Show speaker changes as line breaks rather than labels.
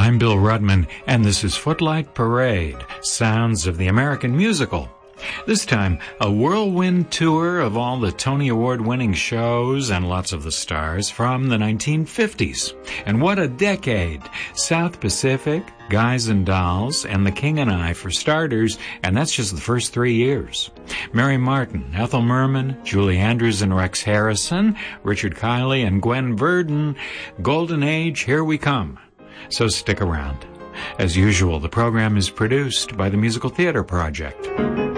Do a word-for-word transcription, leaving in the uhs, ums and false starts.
I'm Bill Rudman, and this is Footlight Parade, Sounds of the American Musical. This time, a whirlwind tour of all the Tony Award-winning shows and lots of the stars from the nineteen fifties. And what a decade! South Pacific, Guys and Dolls, and The King and I for starters, and that's just the first three years. Mary Martin, Ethel Merman, Julie Andrews and Rex Harrison, Richard Kiley and Gwen Verdon. Golden Age, here we come. So stick around. As usual, the program is produced by the Musical Theater Project.